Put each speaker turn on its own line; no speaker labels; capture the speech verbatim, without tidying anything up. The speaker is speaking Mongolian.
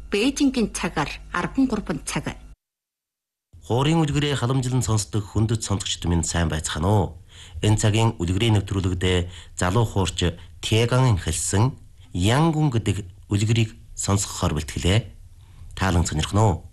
Бээжингийн цагаар арван гурван цаг.
Хуурийн үлгэрээ халамжлан сонсдог хүндэт сонсогчд минь сайн байцгаана уу? Энэ цагийн үлгэрийн нэвтрүүлэгдээ залуу хуурч Тяган хэлсэн Янгун гэдэг үлгэрийг сонсгохоор бэлтгэлээ. Таалан сонирхно уу?